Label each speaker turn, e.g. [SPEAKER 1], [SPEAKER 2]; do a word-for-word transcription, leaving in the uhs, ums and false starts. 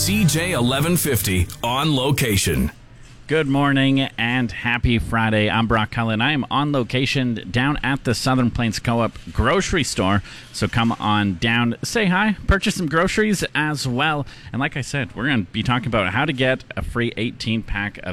[SPEAKER 1] C J eleven fifty On Location.
[SPEAKER 2] Good morning and happy Friday. I'm Brock Cullen. I am on location down at the Southern Plains Co-op grocery store. So come on down, say hi, purchase some groceries as well. And like I said, we're going to be talking about how to get a free eighteen pack of